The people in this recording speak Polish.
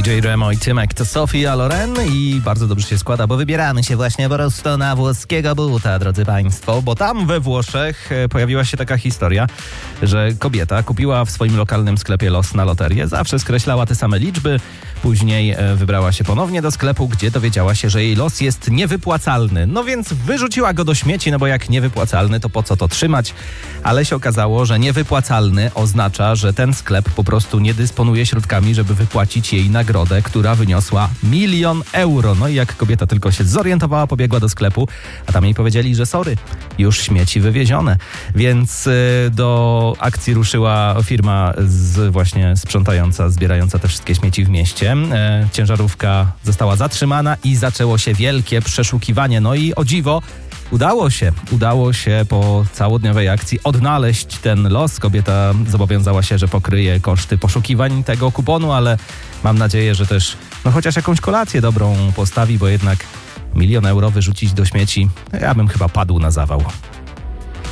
DJ Remo i Tymek to Sofia Loren i bardzo dobrze się składa, bo wybieramy się właśnie prosto na włoskiego buta, drodzy państwo, bo tam we Włoszech pojawiła się taka historia, że kobieta kupiła w swoim lokalnym sklepie los na loterię, zawsze skreślała te same liczby, później wybrała się ponownie do sklepu, gdzie dowiedziała się, że jej los jest niewypłacalny. No więc wyrzuciła go do śmieci, no bo jak niewypłacalny, to po co to trzymać? Ale się okazało, że niewypłacalny oznacza, że ten sklep po prostu nie dysponuje środkami, żeby wypłacić jej nagrodę, która wyniosła 1 000 000 euro. No i jak kobieta tylko się zorientowała, pobiegła do sklepu, a tam jej powiedzieli, że sorry, już śmieci wywiezione. Więc do akcji ruszyła firma właśnie sprzątająca, zbierająca te wszystkie śmieci w mieście. Ciężarówka została zatrzymana i zaczęło się wielkie przeszukiwanie. No i o dziwo, Udało się po całodniowej akcji odnaleźć ten los. Kobieta zobowiązała się, że pokryje koszty poszukiwań tego kuponu, ale mam nadzieję, że też chociaż jakąś kolację dobrą postawi, bo jednak 1 000 000 euro wyrzucić do śmieci, ja bym chyba padł na zawał.